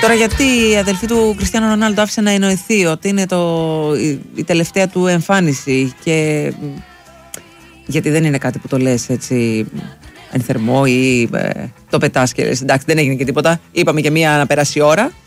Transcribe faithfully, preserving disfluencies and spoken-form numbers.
Τώρα γιατί η αδελφή του Κριστιάνο Ρονάλντο άφησε να εννοηθεί ότι είναι το, η, η τελευταία του εμφάνιση και γιατί δεν είναι κάτι που το λες έτσι εν θερμό ή ε, το πετάς και λες εντάξει δεν έγινε και τίποτα, είπαμε και μία να περάσει η ώρα.